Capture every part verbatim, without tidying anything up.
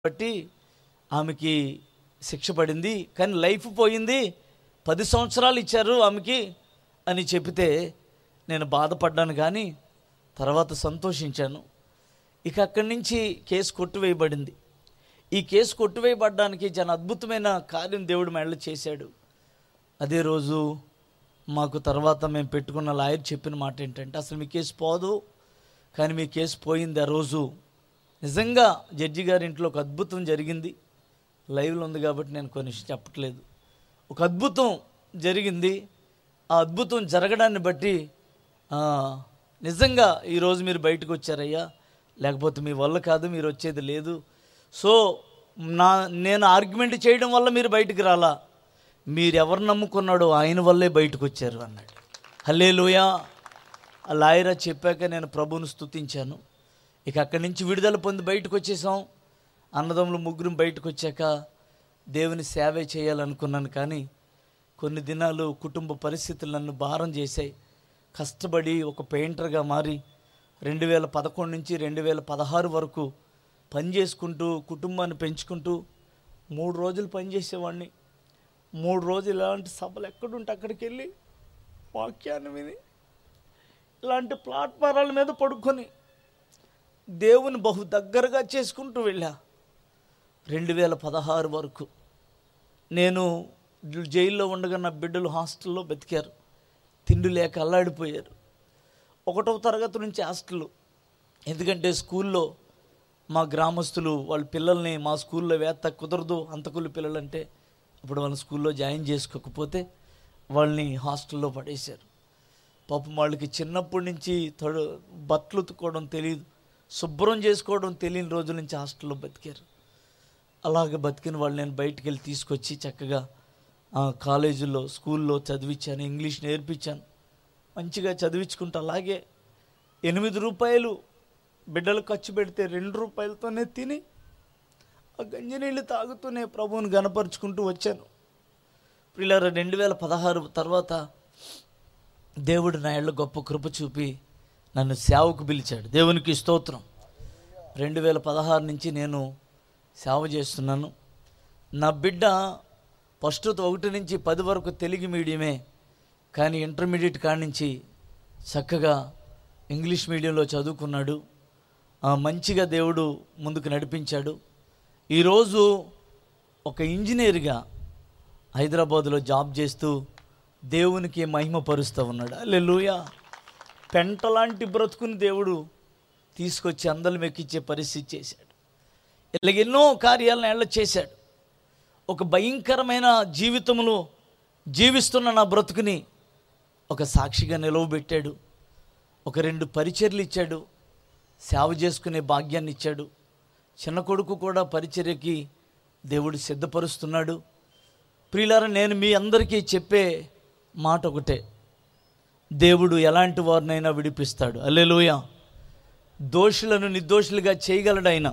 బట్టి ఆమెకి శిక్ష పడింది, కానీ లైఫ్ పోయింది, పది సంవత్సరాలు ఇచ్చారు ఆమెకి అని చెబితే నేను బాధపడ్డాను, కానీ తర్వాత సంతోషించాను. ఇక అక్కడి నుంచి కేసు కొట్టివేయబడింది. ఈ కేసు కొట్టివేయబడ్డానికి చాలా అద్భుతమైన కార్యం దేవుడు మెడలు చేశాడు. అదే రోజు మాకు తర్వాత మేము పెట్టుకున్న లాయర్ చెప్పిన మాట ఏంటంటే, అసలు మీ కేసు పోదు, కానీ మీ కేసు పోయింది. ఆ రోజు నిజంగా జడ్జి గారి ఇంట్లో ఒక అద్భుతం జరిగింది. లైవ్లో ఉంది కాబట్టి నేను కొన్ని చెప్పట్లేదు. ఒక అద్భుతం జరిగింది. ఆ అద్భుతం జరగడాన్ని బట్టి నిజంగా ఈరోజు మీరు బయటకు వచ్చారయ్యా, లేకపోతే మీ వల్ల కాదు, మీరు వచ్చేది లేదు. సో నా నేను ఆర్గ్యుమెంట్ చేయడం వల్ల మీరు బయటికి రాలా, మీరు ఎవరు నమ్ముకున్నాడో ఆయన వల్లే బయటకు వచ్చారు అన్నాడు. హల్లెలూయా. ఆ లాయర్ చెప్పాక నేను ప్రభువును స్తుతించాను. ఇక అక్కడి నుంచి విడుదల పొంది బయటకు వచ్చేసాం. అన్నదమ్ములు ముగ్గురు బయటకు వచ్చాక దేవుని సేవే చేయాలనుకున్నాను, కానీ కొన్ని దినాలు కుటుంబ పరిస్థితులు నన్ను భారం చేశాయి. కష్టపడి ఒక పెయింటర్గా మారి రెండు వేల పదకొండు నుంచి రెండు వేల పదహారు వరకు పని చేసుకుంటూ కుటుంబాన్ని పెంచుకుంటూ మూడు రోజులు పనిచేసేవాడిని. మూడు రోజులు ఇలాంటి సభలు ఎక్కడుంటే అక్కడికి వెళ్ళి వాక్యాన్ని విని ఇలాంటి ప్లాట్ఫారాల మీద పడుకొని దేవుని బహు దగ్గరగా చేసుకుంటూ వెళ్ళా. రెండు వేల పదహారు వరకు నేను జైల్లో ఉండగా నా బిడ్డలు హాస్టల్లో బతికారు, తిండి లేక అల్లాడిపోయారు. ఒకటవ తరగతి నుంచి హాస్టల్, ఎందుకంటే స్కూల్లో మా గ్రామస్తులు వాళ్ళ పిల్లల్ని మా స్కూల్లో వేత్త కుదరదు, అంతకులు పిల్లలంటే అప్పుడు వాళ్ళ స్కూల్లో జాయిన్ చేసుకోకపోతే వాళ్ళని హాస్టల్లో పడేశారు. పాపం వాళ్ళకి చిన్నప్పటి నుంచి తడు బట్టలు ఉతుక్కోవడం తెలియదు, శుభ్రం చేసుకోవడం తెలియని రోజుల నుంచి హాస్టల్లో బతికారు. అలాగే బతికిన వాళ్ళు నేను బయటికి వెళ్ళి తీసుకొచ్చి చక్కగా కాలేజీల్లో స్కూల్లో చదివించాను, ఇంగ్లీష్ నేర్పించాను, మంచిగా చదివించుకుంటూ అలాగే ఎనిమిది రూపాయలు బిడ్డలు ఖర్చు పెడితే రెండు రూపాయలతోనే తిని ఆ గంజి నీళ్ళు తాగుతూనే ప్రభువుని గణపరుచుకుంటూ వచ్చాను. పిల్లల రెండు వేల పదహారు తర్వాత దేవుడు నా ఏళ్ళ గొప్ప కృప చూపి నన్ను సేవకు పిలిచాడు. దేవునికి స్తోత్రం. రెండు వేల పదహారు నుంచి నేను సేవ చేస్తున్నాను. నా బిడ్డ ఫస్ట్ ఒకటి నుంచి పది వరకు తెలుగు మీడియమే, కానీ ఇంటర్మీడియట్ కాడి నుంచి చక్కగా ఇంగ్లీష్ మీడియంలో చదువుకున్నాడు. మంచిగా దేవుడు ముందుకు నడిపించాడు. ఈరోజు ఒక ఇంజనీర్గా హైదరాబాదులో జాబ్ చేస్తూ దేవునికి మహిమపరుస్తూ ఉన్నాడు. హల్లెలూయా. పెంటలాంటి బ్రతుకుని దేవుడు తీసుకొచ్చి అందలం ఎక్కించే పరిస్థితి చేశాడు. ఇలాగ ఎన్నో కార్యాలను ఏళ్ళ చేశాడు. ఒక భయంకరమైన జీవితంలో జీవిస్తున్న నా బ్రతుకుని ఒక సాక్షిగా నిలవబెట్టాడు. ఒక రెండు పరిచర్లు ఇచ్చాడు, సేవ చేసుకునే భాగ్యాన్ని ఇచ్చాడు. చిన్న కొడుకు కూడా పరిచర్యకి దేవుడు సిద్ధపరుస్తున్నాడు. ప్రియులారా, నేను మీ అందరికీ చెప్పే మాట ఒకటే, దేవుడు ఎలాంటి వారినైనా విడిపిస్తాడు. హల్లెలూయా. దోషులను నిర్దోషులుగా చేయగలడాయన.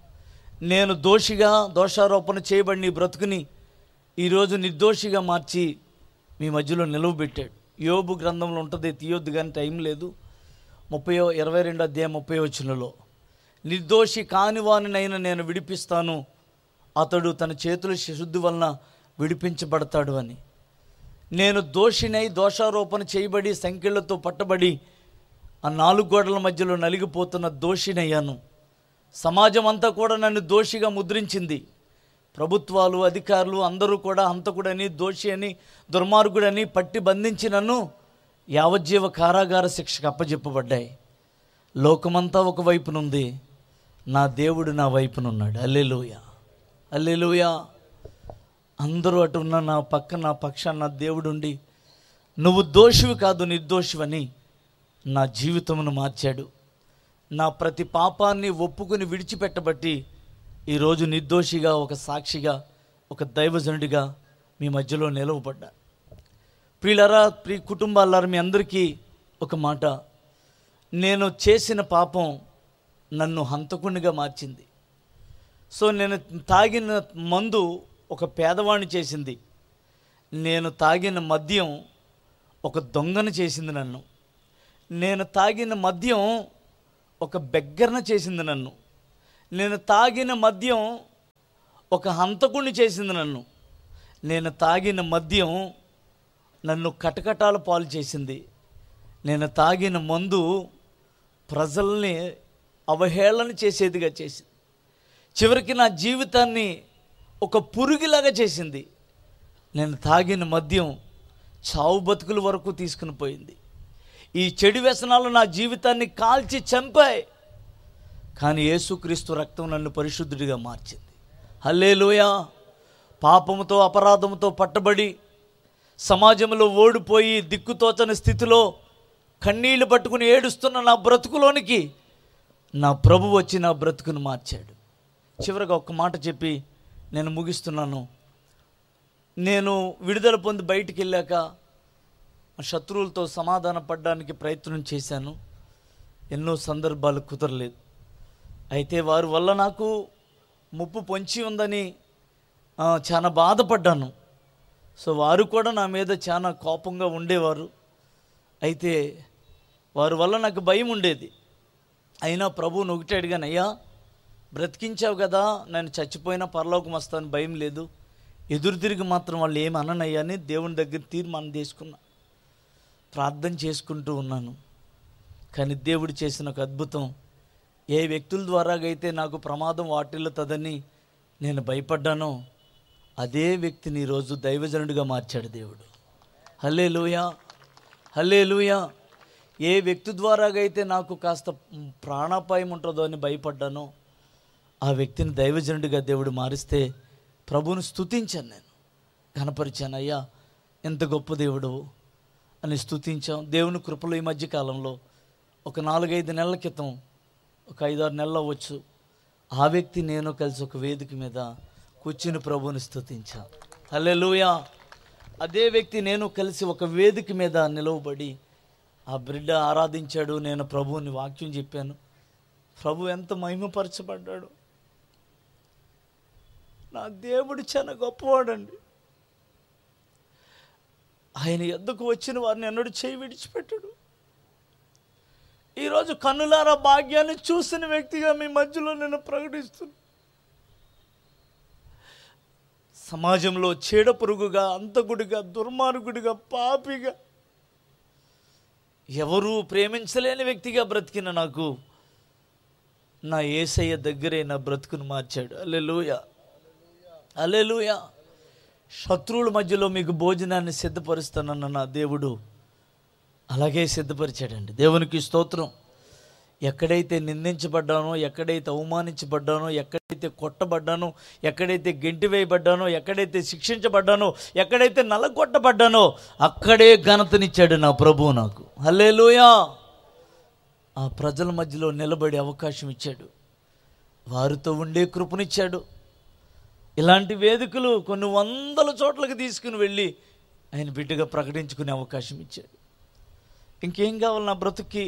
నేను దోషిగా దోషారోపణ చేయబడిన ఈ బ్రతుకుని ఈరోజు నిర్దోషిగా మార్చి మీ మధ్యలో నిలవబెట్టాడు. యోబు గ్రంథంలో ఉంటుంది, తీయొద్దు కానీ టైం లేదు. ముప్పై ఇరవై రెండు అధ్యాయం ముప్పై వచనంలో, నిర్దోషి కానివానినైనా నేను విడిపిస్తాను, అతడు తన చేతుల శుద్ధి వలన విడిపించబడతాడు అని. నేను దోషినై దోషారోపణ చేయబడి సంఖ్యలతో పట్టబడి ఆ నాలుగు గోడల మధ్యలో నలిగిపోతున్న దోషినయ్యాను. సమాజం అంతా కూడా నన్ను దోషిగా ముద్రించింది. ప్రభుత్వాలు, అధికారులు అందరూ కూడా హంతకుడని, దోషి అని, దుర్మార్గుడని పట్టి బంధించి నన్ను యావజ్జీవ కారాగార శిక్షకు అప్పజెప్పబడ్డాయి. లోకమంతా ఒక వైపునుంది, నా దేవుడు నా వైపునున్నాడు. హల్లెలూయా. హల్లెలూయా. అందరూ అటు ఉన్న నా పక్క నా పక్షాన నా దేవుడుండి నువ్వు దోషివి కాదు నిర్దోషివని నా జీవితమును మార్చాడు. నా ప్రతి పాపాన్ని ఒప్పుకుని విడిచిపెట్టబట్టి ఈరోజు నిర్దోషిగా, ఒక సాక్షిగా, ఒక దైవజనుడిగా మీ మధ్యలో నిలవబడ్డా. ప్రియులారా, ప్రియ కుటుంబాలారా, మీ అందరికీ ఒక మాట, నేను చేసిన పాపం నన్ను హంతకునిగా మార్చింది. సో నేను తాగిన మందు ఒక పేదవాణ్ణి చేసింది. నేను తాగిన మద్యం ఒక దొంగను చేసింది నన్ను. నేను తాగిన మద్యం ఒక బెగ్గరన చేసింది నన్ను. నేను తాగిన మద్యం ఒక హంతకుణ్ణి చేసింది నన్ను. నేను తాగిన మద్యం నన్ను కటకటాల పాలు చేసింది. నేను తాగిన మందు ప్రజల్ని అవహేళన చేసేదిగా చేసింది. చివరికి నా జీవితాన్ని ఒక పురుగులాగా చేసింది. నేను తాగిన మద్యం చావు బతుకుల వరకు తీసుకుని పోయింది. ఈ చెడు వ్యసనాలు నా జీవితాన్ని కాల్చి చంపాయి. కానీ యేసుక్రీస్తు రక్తం నన్ను పరిశుద్ధుడిగా మార్చింది. హల్లెలూయా. పాపముతో అపరాధముతో పట్టబడి సమాజంలో ఓడిపోయి దిక్కుతోచని స్థితిలో కన్నీళ్లు పట్టుకుని ఏడుస్తున్న నా బ్రతుకులోనికి నా ప్రభు వచ్చి నా బ్రతుకును మార్చాడు. చివరిగా ఒక్క మాట చెప్పి నేను ముగిస్తున్నాను. నేను విడుదల పొంది బయటికి వెళ్ళాక శత్రువులతో సమాధాన పడడానికి ప్రయత్నం చేశాను. ఎన్నో సందర్భాలు కుదరలేదు. అయితే వారి వల్ల నాకు ముప్పు పొంచి ఉందని చాలా బాధపడ్డాను. సో వారు కూడా నా మీద చాలా కోపంగా ఉండేవారు. అయితే వారి వల్ల నాకు భయం ఉండేది. అయినా ప్రభువుని ఒకటే అడిగాను, అయ్యా బ్రతికించావు కదా, నేను చచ్చిపోయినా పరలోకం వస్తాను, భయం లేదు, ఎదురు తిరిగి మాత్రం వాళ్ళు ఏమి అననయ్యా అని దేవుని దగ్గర తీర్మానం తీసుకున్నా. ప్రార్థన చేసుకుంటూ ఉన్నాను. కానీ దేవుడు చేసిన ఒక అద్భుతం. ఏ వ్యక్తుల ద్వారాగైతే నాకు ప్రమాదం వాటిల్లుతుందని నేను భయపడ్డానో అదే వ్యక్తిని ఈరోజు దైవజనుడిగా మార్చాడు దేవుడు. హల్లెలూయా, హల్లెలూయా. ఏ వ్యక్తి ద్వారాగైతే నాకు కాస్త ప్రాణాపాయం ఉంటుందో అని భయపడ్డానో ఆ వ్యక్తిని దైవజనుడిగా దేవుడు మారిస్తే ప్రభువును స్తుతించాను. నేను కనపరిచాను, అయ్యా ఎంత గొప్ప దేవుడు అని స్తుతించాం. దేవుని కృపలో ఈ మధ్యకాలంలో ఒక నాలుగైదు నెలల క్రితం, ఒక ఐదారు నెలలు అవ్వచ్చు, ఆ వ్యక్తి నేను కలిసి ఒక వేదిక మీద కూర్చుని ప్రభువుని స్తుతించాం. హల్లెలూయా. అదే వ్యక్తి నేను కలిసి ఒక వేదిక మీద నిలవబడి ఆ బిడ్డ ఆరాధించాడు. నేను ప్రభువుని వాక్యం చెప్పాను. ప్రభు ఎంత మహిమపరచబడ్డాడు. నా దేవుడు చాలా గొప్పవాడండి. ఆయన ఎద్దకు వచ్చిన వారిని ఎన్నడూ చేయి విడిచిపెట్టాడు. ఈరోజు కన్నులారా భాగ్యాన్ని చూసిన వ్యక్తిగా మీ మధ్యలో నేను ప్రకటిస్తున్నాను. సమాజంలో చీడ పురుగుగా, అంతకుడిగా, దుర్మార్గుడిగా, పాపిగా, ఎవరూ ప్రేమించలేని వ్యక్తిగా బ్రతికిన నాకు నా యేసయ్య దగ్గరే నా బ్రతుకును మార్చాడు. హల్లెలూయా, హల్లెలూయా. శత్రువుల మధ్యలో మీకు భోజనాన్ని సిద్ధపరుస్తానన్న నా దేవుడు అలాగే సిద్ధపరిచాడండి. దేవునికి స్తోత్రం. ఎక్కడైతే నిందించబడ్డానో, ఎక్కడైతే అవమానించబడ్డానో, ఎక్కడైతే కొట్టబడ్డానో, ఎక్కడైతే గెంటి వేయబడ్డానో, ఎక్కడైతే శిక్షించబడ్డానో, ఎక్కడైతే నలగొట్టబడ్డానో అక్కడే ఘనతనిచ్చాడు నా ప్రభువు నాకు. హల్లెలూయా. ఆ ప్రజల మధ్యలో నిలబడే అవకాశం ఇచ్చాడు. వారితో ఉండే కృపనిచ్చాడు. ఇలాంటి వేదికలు కొన్ని వందల చోట్లకి తీసుకుని వెళ్ళి ఆయన బిడ్డగా ప్రకటించుకునే అవకాశం ఇచ్చాడు. ఇంకేం కావాలి నా బ్రతుక్కి?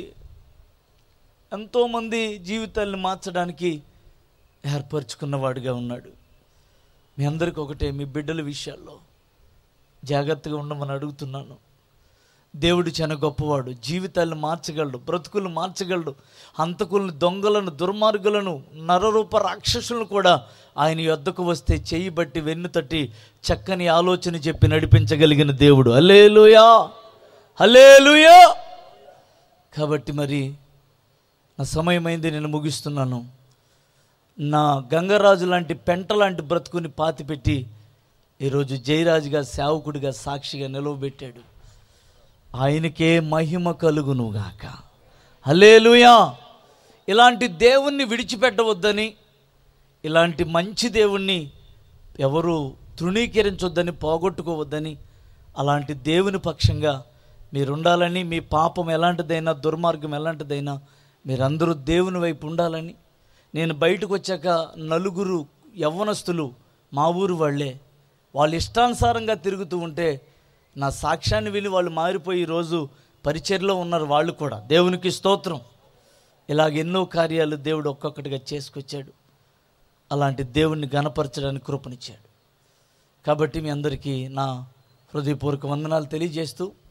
ఎంతోమంది జీవితాలను మార్చడానికి ఏర్పరచుకున్నవాడుగా ఉన్నాడు. మీ అందరికీ ఒకటే, మీ బిడ్డల విషయాల్లో జాగ్రత్తగా ఉండమని అడుగుతున్నాను. దేవుడు చాలా గొప్పవాడు. జీవితాలను మార్చగలడు, బ్రతుకులను మార్చగలడు. హంతకులను, దొంగలను, దుర్మార్గులను, నరరూప రాక్షసులను కూడా ఆయన యొద్దకు వస్తే చెయ్యి బట్టి వెన్ను తట్టి చక్కని ఆలోచన చెప్పి నడిపించగలిగిన దేవుడు. హల్లెలూయా, హల్లెలూయా. కాబట్టి మరి నా సమయమైంది, నేను ముగిస్తున్నాను. నా గంగరాజు లాంటి పెంట లాంటి బ్రతుకుని పాతిపెట్టి ఈరోజు జయరాజుగా, సేవకుడిగా, సాక్షిగా నిలవబెట్టాడు. ఆయనకే మహిమ కలుగునుగాక. హల్లెలూయా. ఇలాంటి దేవుణ్ణి విడిచిపెట్టవద్దని, ఇలాంటి మంచి దేవుణ్ణి ఎవరు తృణీకరించొద్దని, పోగొట్టుకోవద్దని, అలాంటి దేవుని పక్షంగా మీరుండాలని, మీ పాపం ఎలాంటిదైనా, దుర్మార్గం ఎలాంటిదైనా మీరందరూ దేవుని వైపు ఉండాలని, నేను బయటకు వచ్చాక నలుగురు యవ్వనస్తులు మా ఊరు వాళ్ళే, వాళ్ళు ఇష్టానుసారంగా తిరుగుతూ ఉంటే నా సాక్ష్యాన్ని విని వాళ్ళు మారిపోయి ఈరోజు పరిచర్లో ఉన్నారు వాళ్ళు కూడా. దేవునికి స్తోత్రం. ఇలాగ ఎన్నో కార్యాలు దేవుడు ఒక్కొక్కటిగా చేసుకొచ్చాడు. అలాంటి దేవుణ్ణి ఘనపరచడానికి కృపనిచ్చాడు. కాబట్టి మీ అందరికీ నా హృదయపూర్వక వందనాలు తెలియజేస్తూ